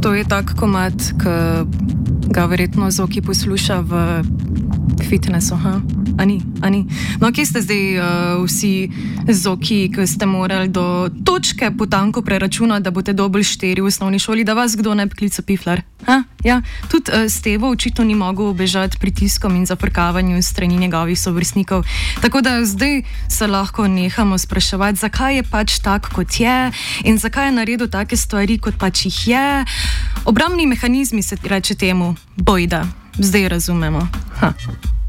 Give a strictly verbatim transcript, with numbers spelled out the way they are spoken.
to je tak komad, ki ga verjetno Zoki posluša v fitnessu, ha? Ani, ani. No, kje ste zdaj uh, vsi Zoki, ki ste morali do točke potanko preračunati, da boste dobili štiri v osnovni šoli, da vas kdo ne bi klical piflar? Ha? Ja, tudi uh, Stevo očitno ni mogel bežati pritiskom in zafrkavanju strani njegovih sovrstnikov. Tako da zdaj se lahko nehamo spraševati, zakaj je pač tak, kot je in zakaj je naredil take stvari, kot pač jih je. Obrambni mehanizmi se reče temu, bojda. Zdaj razumemo. Ha.